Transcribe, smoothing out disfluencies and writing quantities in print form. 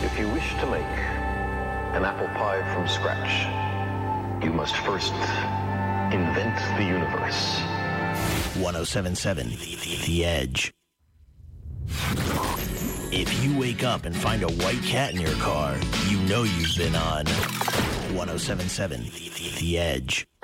If you wish to make an apple pie from scratch, you must first invent the universe. 107.7 The Edge. If you wake up and find a white cat in your car, you know you've been on 107.7 The Edge.